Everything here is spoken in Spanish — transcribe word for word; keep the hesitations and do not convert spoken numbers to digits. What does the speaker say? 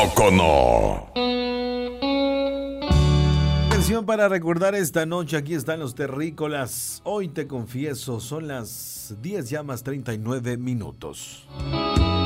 Cono. Atención para recordar esta noche, aquí están los terrícolas. Hoy te confieso, son las diez ya más treinta y nueve minutos.